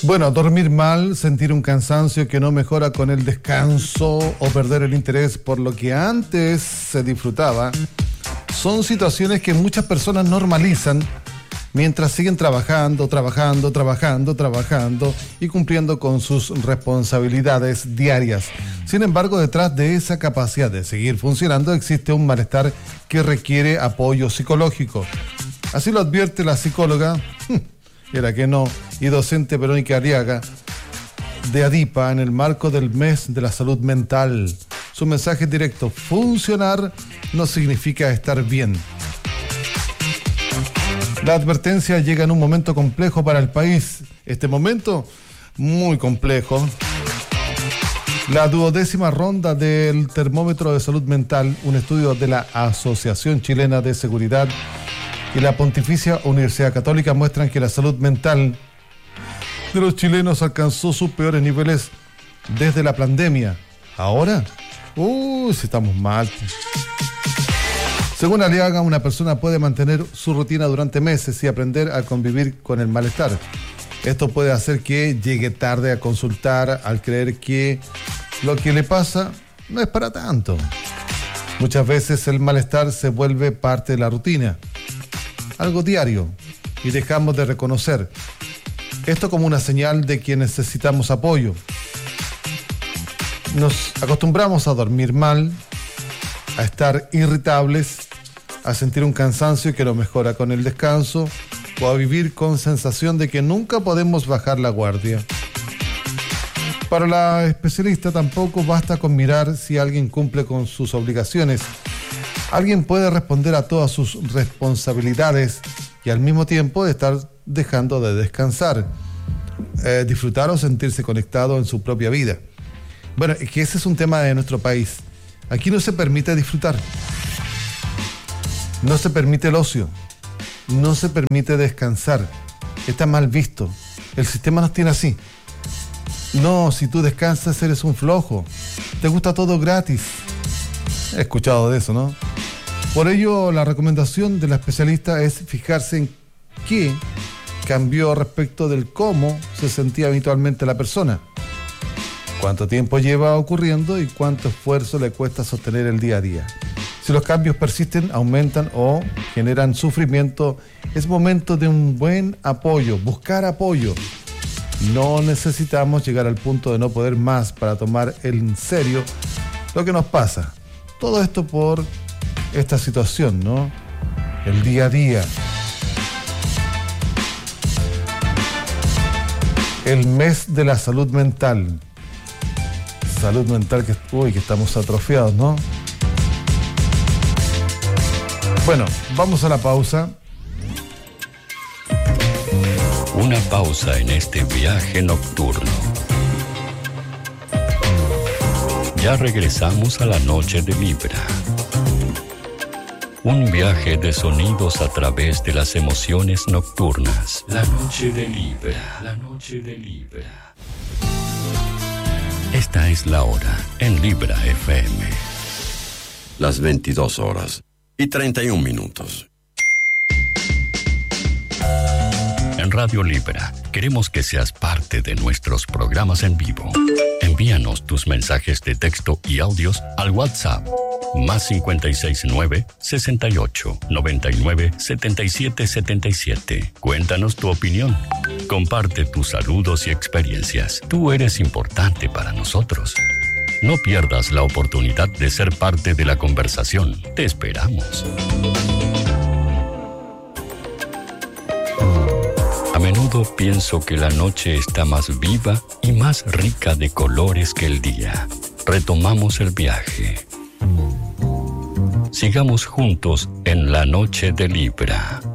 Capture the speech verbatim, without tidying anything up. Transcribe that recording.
Bueno, dormir mal, sentir un cansancio que no mejora con el descanso o perder el interés por lo que antes se disfrutaba, son situaciones que muchas personas normalizan mientras siguen trabajando, trabajando, trabajando, trabajando y cumpliendo con sus responsabilidades diarias. Sin embargo, detrás de esa capacidad de seguir funcionando existe un malestar que requiere apoyo psicológico. Así lo advierte la psicóloga, era que no, y docente Verónica Arriaga, de ADIPA, en el marco del mes de la salud mental. Su mensaje directo: funcionar no significa estar bien. La advertencia llega en un momento complejo para el país. Este momento, muy complejo. La duodécima ronda del termómetro de salud mental, un estudio de la Asociación Chilena de Seguridad y la Pontificia Universidad Católica, muestran que la salud mental de los chilenos alcanzó sus peores niveles desde la pandemia. Ahora, uy, si estamos mal. Según Aliaga, una persona puede mantener su rutina durante meses y aprender a convivir con el malestar. Esto puede hacer que llegue tarde a consultar al creer que lo que le pasa no es para tanto. Muchas veces el malestar se vuelve parte de la rutina, algo diario, y dejamos de reconocer esto como una señal de que necesitamos apoyo. Nos acostumbramos a dormir mal, a estar irritables, a sentir un cansancio que no mejora con el descanso, o a vivir con sensación de que nunca podemos bajar la guardia. Para la especialista, tampoco basta con mirar si alguien cumple con sus obligaciones. Alguien puede responder a todas sus responsabilidades y al mismo tiempo estar dejando de descansar, eh, disfrutar o sentirse conectado en su propia vida. Bueno, es que ese es un tema de nuestro país. Aquí no se permite disfrutar, no se permite el ocio, no se permite descansar. Está mal visto. El sistema nos tiene así. No, si tú descansas eres un flojo. Te gusta todo gratis. He escuchado de eso, ¿no? Por ello, la recomendación de la especialista es fijarse en qué cambió respecto del cómo se sentía habitualmente la persona, cuánto tiempo lleva ocurriendo y cuánto esfuerzo le cuesta sostener el día a día. Si los cambios persisten, aumentan o generan sufrimiento, es momento de un buen apoyo, buscar apoyo. No necesitamos llegar al punto de no poder más para tomar en serio lo que nos pasa. Todo esto por esta situación, ¿no? El día a día. El mes de la salud mental. Salud mental que, uy, que estamos atrofiados, ¿no? Bueno, vamos a la pausa. Una pausa en este viaje nocturno. Ya regresamos a la noche de Libra. Un viaje de sonidos a través de las emociones nocturnas. La noche de Libra. La noche de Libra. Esta es la hora en Libra F M. Las veintidós horas y treinta y un minutos. En Radio Libra queremos que seas parte de nuestros programas en vivo. Envíanos tus mensajes de texto y audios al WhatsApp más cincuenta y seis nueve, sesenta y ocho, noventa y nueve, setenta y siete setenta y siete. Cuéntanos tu opinión. Comparte tus saludos y experiencias. Tú eres importante para nosotros. No pierdas la oportunidad de ser parte de la conversación. Te esperamos. A menudo pienso que la noche está más viva y más rica de colores que el día. Retomamos el viaje. Sigamos juntos en la noche de Libra.